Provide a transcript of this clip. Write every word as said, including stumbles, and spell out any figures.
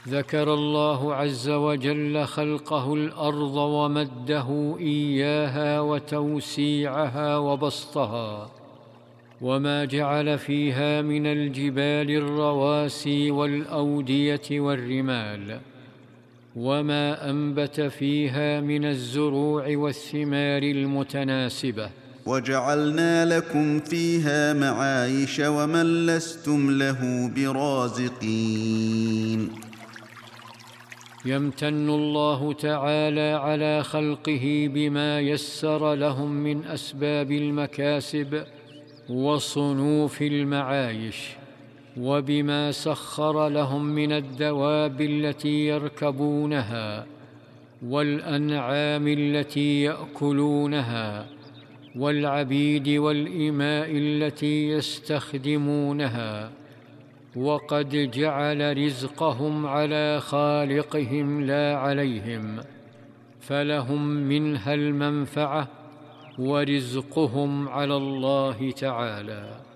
ذكر الله عز وجل خلقه الأرض ومده إياها وتوسيعها وبسطها، وما جعل فيها من الجبال الرواسي والأودية والرمال، وما أنبت فيها من الزروع والثمار المتناسبة. وجعلنا لكم فيها معايش ومن لستم له برازقين. يمتن الله تعالى على خلقه بما يسر لهم من أسباب المكاسب وصنوف المعايش، وبما سخر لهم من الدواب التي يركبونها والأنعام التي يأكلونها والعبيد والإماء التي يستخدمونها، وقد جعل رزقهم على خالقهم لا عليهم، فلهم منها المنفعة ورزقهم على الله تعالى.